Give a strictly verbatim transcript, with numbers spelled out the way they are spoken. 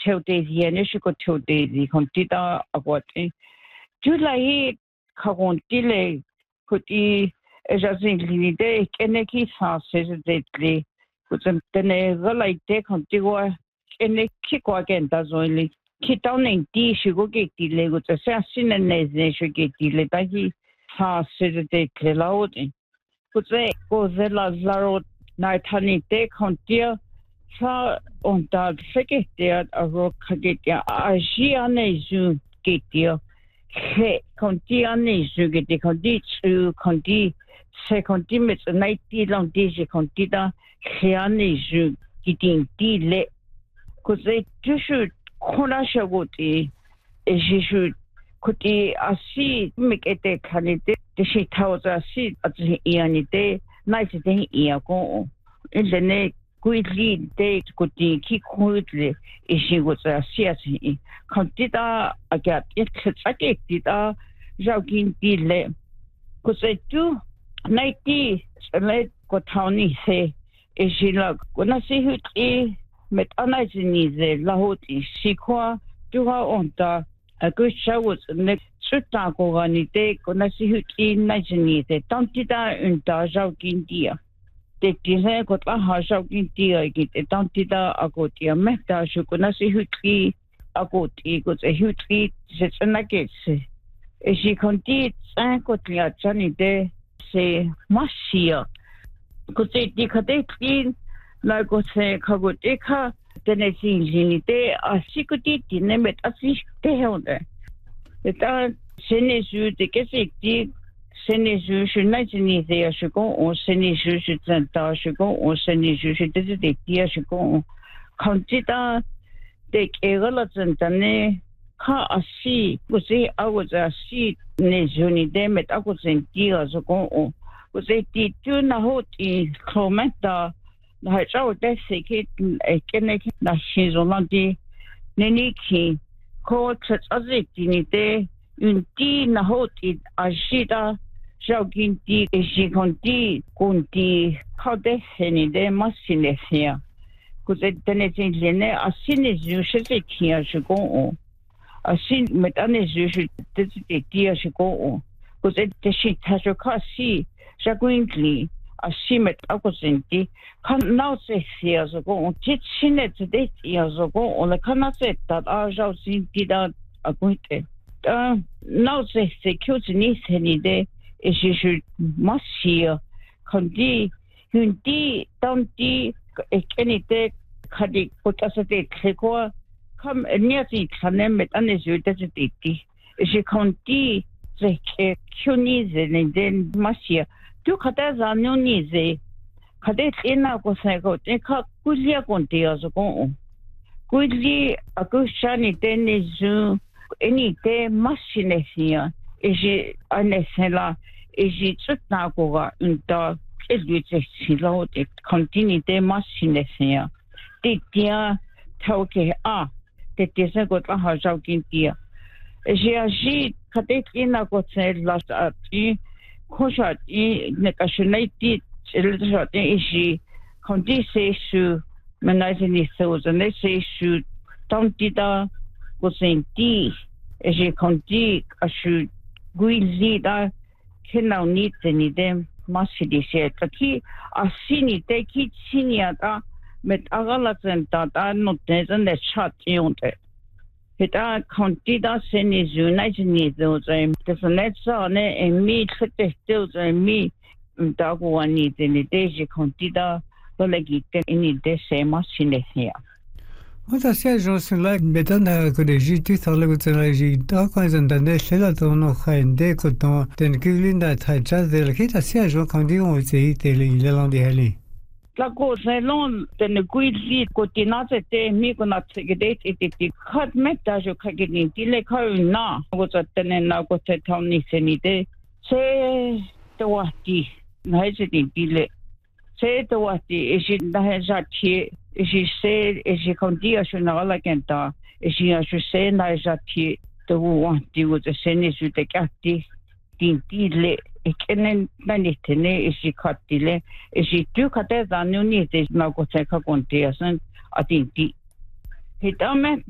teodezi ane shiko teodezi kontita akwate. Julai kagontile kuti ejazinglinide keneki sanse zetle kutem tene galaite kontiwa keneki kwa kenta zoili kitaunen ti shiko ketile kutem sasine neze shiko ketile tahi sanse zetle laote kutem kozela zaro naithanite kontia sa onta seketia aro kagetia ajia nezu ketia he kontia nezu ketia konti tsu konti se konti met naiti long dije kontita he nezu kitin tile kuze tushu kona shagoti ejishu kuti asi mikete kanite tishi tauza si atsi ianite naiti te iako ilene kuitli de kuti ki kuitle ishi gotsa siasi kontita agat iktsake tita jaukin tile kusetu naiti sele kotani se ishi la kunasi huti met anajini ze lahoti sikwa tuha onta akusha ne suta ko ganite kunasi huti najini ze tantita unta jaukin dia te tine ko ta ha shau kin ti ai ki te tantita akotia meta shukuna si hutri akoti ko se hutri se tsana ke se e si konti tsan ko tia chani de se masia ko se ti khate tin la ko se khago te kha tene si jini te asikuti tine met asi te honde eta sene su te ke se ti seni ju je najini de je kon on seni ju je tenta je kon on seni ju je de de dia je kon kantita de kegala tenta ne ka asi kusi awaza si ne juni de met ako sentia je kon on kusi ti tu na hoti komenta na chao de se ke kene na shizolandi neniki ko tsaziti ni de un ti na hoti ajita Jaukinti esikonti kunti kadeseni de masinesia kuze teneti lene asine jushete kia shiko asin metane jush tete tia shiko kuze teshi tasokasi jaguintli asimet akosenti kan nause sia zoko titsine tete tia zoko ole kanase tat ajau sinti da aguinte ta nause se kyutni seni de Isishu masia kondi hundi tanti ekenite kadi kotasate khekwa kam niati khanem met anesu tatiti isi kondi zeke kyuni zen masia tu khata zanoni ze khade ina ko sego te kha kulia konti azko kuili akushani tenezu enite masinesia isi anesela isi tsutna koga unta edute silo de continuité masinesia titia tauke a te tese ko ta ha jaukintia isi aji khate ina ko se last ati khosha i nekashnaiti elzate isi kondi se su manazini soza ne se su tantita ko senti isi kondi ashu guilida kenau ni teni dem masidi se taki asini te ki siniata met agala tenta ta no tezen de chat yonte heta kontida seni zuna jini zoze tesenetsa ne emi khete zoze mi mtagwani teni deje kontida kolegi teni de se masinesia Muita gente lá metana college tu sala gutanaji da kanzandane sela tono khande ko to ten kilinda thacha de kita sia jo kandi on sei te le landi hali la ko selon ten kuili ko tinate te mi ko na tsegede te te khat meta jo khagini ti le khauna ko tsatene na ko te thoni senide se tawati na hejiti dile se tawati ishi na hejati Ishi se ishi kondia shunala kenta ishi ashu se na jati to wanti with the senis with the kati tintile ikenen nanitene ishi katile ishi tu kate zanuni te na ko se ka kontia san atinti hitame